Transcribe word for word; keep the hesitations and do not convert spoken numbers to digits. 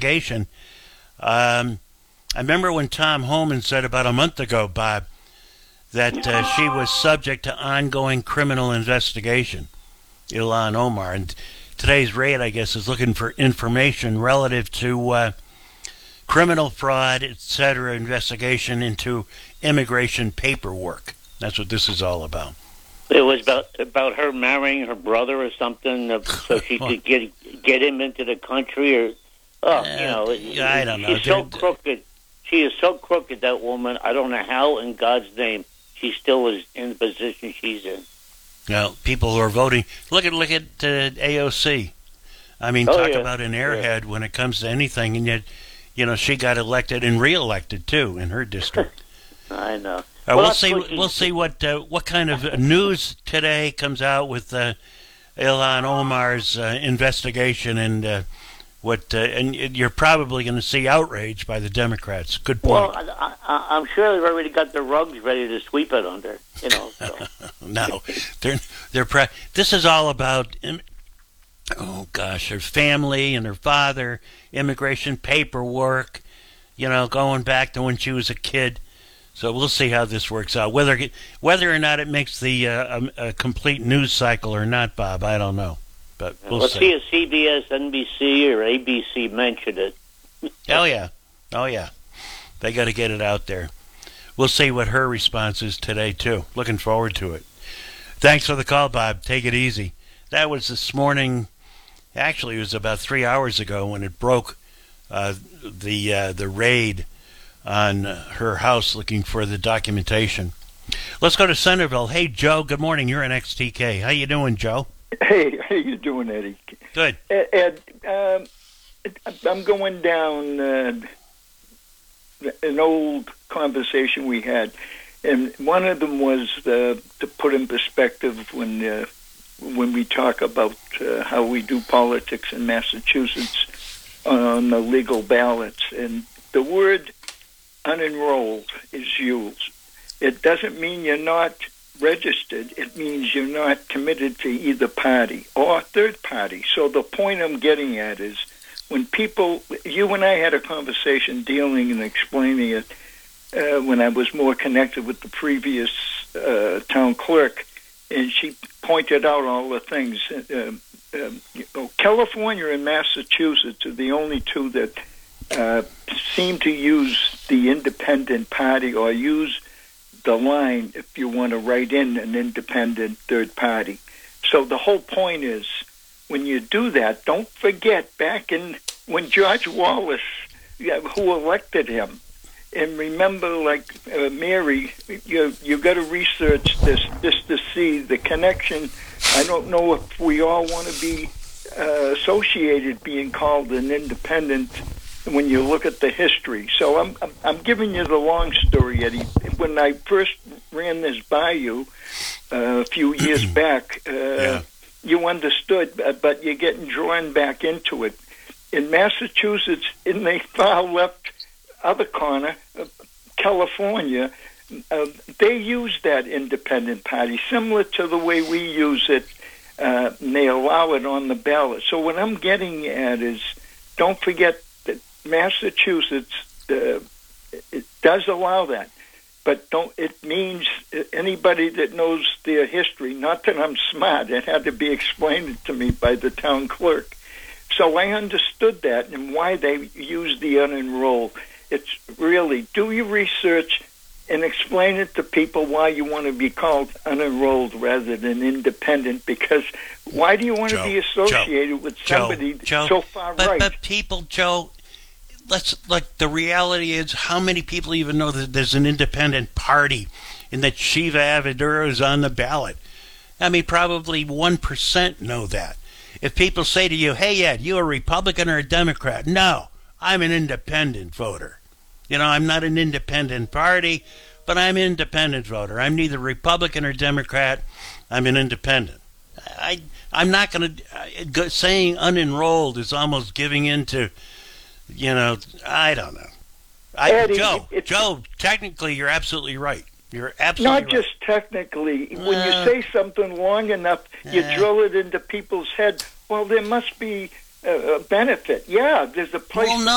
investigation. Um, I remember when Tom Homan said about a month ago, Bob, that uh, she was subject to ongoing criminal investigation, Ilhan Omar. And today's raid, I guess, is looking for information relative to uh, criminal fraud, et cetera, investigation into immigration paperwork. That's what this is all about. It was about about her marrying her brother or something, uh, so she could get get him into the country. Or oh, uh, you know, it, I don't know. She's so crooked. She is so crooked, that woman. I don't know how, in God's name, she still is in the position she's in. Well, people who are voting, look at look at uh, A O C. I mean, oh, talk yeah. about an airhead yeah. when it comes to anything, and yet, you know, she got elected and reelected too in her district. I know. Uh, well, we'll see. We'll see what uh, what kind of news today comes out with uh, Ilhan Omar's uh, investigation, and uh, what. Uh, and you're probably going to see outrage by the Democrats. Good point. Well, I, I, I'm sure they've already got the rugs ready to sweep it under. You know. So. no, they're they're. Pre- this is all about. Im- oh gosh, her family and her father, immigration paperwork. You know, going back to when she was a kid. So we'll see how this works out. Whether whether or not it makes the uh, a, a complete news cycle or not, Bob, I don't know. But we'll Let's see. see if C B S, N B C, or A B C mentioned it. Oh yeah, oh yeah, they got to get it out there. We'll see what her response is today too. Looking forward to it. Thanks for the call, Bob. Take it easy. That was this morning. Actually, it was about three hours ago when it broke. Uh, the uh, the raid on her house looking for the documentation. Let's go to Centerville. Hey, Joe, good morning. You're in X T K. How you doing, Joe? Hey, how you doing, Eddie? Good. Ed, um, I'm going down uh, an old conversation we had, and one of them was uh, to put in perspective when uh, when we talk about uh, how we do politics in Massachusetts on the legal ballots, and the word unenrolled is used. It doesn't mean you're not registered. It means you're not committed to either party or third party. So the point I'm getting at is when people, you and I had a conversation dealing and explaining it uh, when I was more connected with the previous uh, town clerk, and she pointed out all the things. Uh, um, you know, California and Massachusetts are the only two that Uh, seem to use the independent party or use the line if you want to write in an independent third party. So the whole point is when you do that, don't forget back in when George Wallace, yeah, who elected him, and remember, like uh, Mary, you you got to research this just to see the connection. I don't know if we all want to be uh, associated being called an independent when you look at the history. So I'm, I'm I'm giving you the long story, Eddie. When I first ran this by you uh, a few years back, uh, yeah. you understood, but you're getting drawn back into it. In Massachusetts, in the far left other corner, uh, California, uh, they use that independent party, similar to the way we use it, uh, and they allow it on the ballot. So what I'm getting at is, don't forget Massachusetts uh, it does allow that, but don't. It means anybody that knows their history. Not that I'm smart; it had to be explained to me by the town clerk. So I understood that and why they use the unenrolled. It's really do your research and explain it to people why you want to be called unenrolled rather than independent. Because why do you want Joe, to be associated Joe, with somebody Joe, so far but, right? But people, Joe. Let's like the reality is how many people even know that there's an independent party and that Shiva Avidura is on the ballot. I mean, probably one percent know that. If people say to you, hey, Ed, you a Republican or a Democrat? No, I'm an independent voter. You know, I'm not an independent party, but I'm an independent voter. I'm neither Republican or Democrat. I'm an independent. I, I'm not going to, saying unenrolled is almost giving in to, you know, I don't know. I, Eddie, Joe, it, Joe, technically, you're absolutely right. You're absolutely not right. just technically. Uh, when you say something long enough, you uh, drill it into people's head. Well, there must be a, a benefit. Yeah, there's a place. Well, no.